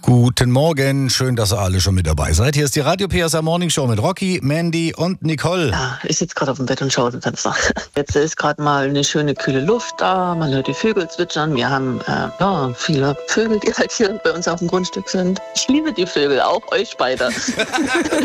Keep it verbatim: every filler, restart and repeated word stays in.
Guten Morgen, schön, dass ihr alle schon mit dabei seid. Hier ist die Radio P S A Morning Show mit Rocky, Mandy und Nicole. Ja, ich sitze gerade auf dem Bett und schaue aus dem Fenster. Jetzt ist gerade mal eine schöne kühle Luft da, man hört die Vögel zwitschern. Wir haben äh, ja, viele Vögel, die halt hier bei uns auf dem Grundstück sind. Ich liebe die Vögel, auch euch beide.